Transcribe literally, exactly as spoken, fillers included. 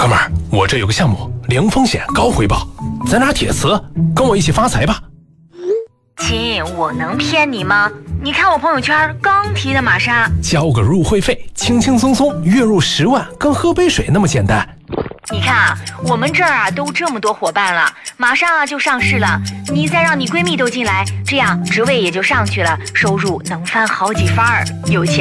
哥们儿，我这有个项目，零风险高回报，咱俩铁磁，跟我一起发财吧。 亲，我能骗你吗？你看我朋友圈刚提的玛莎， 交个入会费，轻轻松松月入十万，跟喝杯水那么简单。 你看啊，我们这儿啊都这么多伙伴了，马上啊就上市了，你再让你闺蜜都进来，这样职位也就上去了，收入能翻好几番儿，有钱。